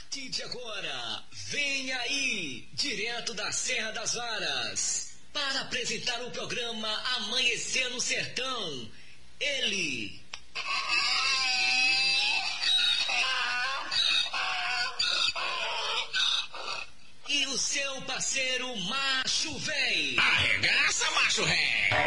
partir de agora, vem aí, direto da Serra das Varas, para apresentar o programa Amanhecer no Sertão, ele... E o seu parceiro Macho Véi. Arregaça, Macho Ré.